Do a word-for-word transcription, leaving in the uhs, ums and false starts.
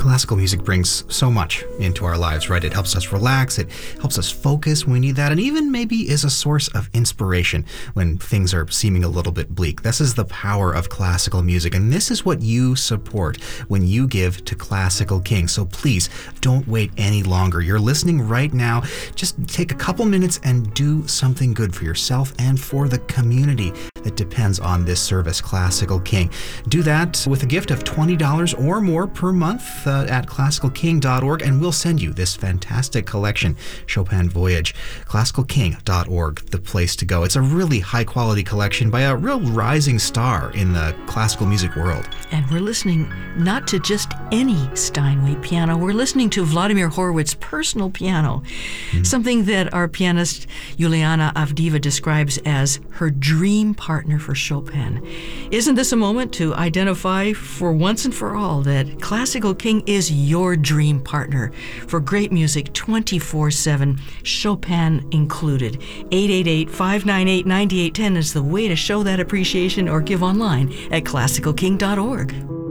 Classical music brings so much into our lives, right? It helps us relax, it helps us focus when we need that, and even maybe is a source of inspiration when things are seeming a little bit bleak. This is the power of classical music, and this is what you support when you give to Classical King. So please don't wait any longer. You're listening right now. Just take a couple minutes and do something good for yourself and for the community that depends on this service, Classical King. Do that with a gift of twenty dollars or more per month uh, at classical king dot org, and we'll send you this fantastic collection, Chopin Voyage. classical king dot org, the place to go. It's a really high-quality collection by a real rising star in the classical music world. And we're listening not to just any Steinway piano. We're listening to Vladimir Horowitz's personal piano, mm-hmm. something that our pianist Yuliana Avdiva describes as her dream partner for Chopin. Isn't this a moment to identify for once and for all that Classical King is your dream partner for great music twenty-four seven, Chopin included? eight eight eight, five nine eight, nine eight one zero is the way to show that appreciation, or give online at classical king dot org.